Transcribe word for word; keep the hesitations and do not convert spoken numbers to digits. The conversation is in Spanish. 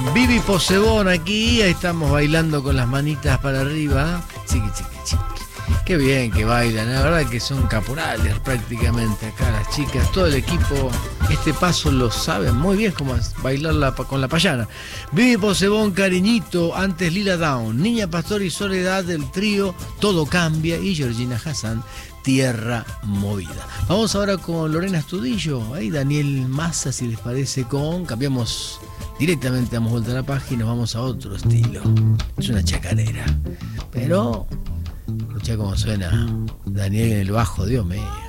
Vivi Posebón aquí, ahí estamos bailando con las manitas para arriba. Chiqui, chiqui, chiqui. Qué bien que bailan, la verdad que son caporales prácticamente acá las chicas, todo el equipo. Este paso lo saben muy bien cómo es bailar la, con la payana. Vivi Posebón, Cariñito, antes Lila Down, Niña Pastor y Soledad del trío Todo Cambia y Georgina Hassan, Tierra Movida. Vamos ahora con Lorena Astudillo, ahí Daniel Massa, si les parece, con... Cambiamos directamente, damos vuelta a la página y nos vamos a otro estilo. Es una chacarera, pero... Escuchá cómo suena Daniel en el bajo, Dios mío.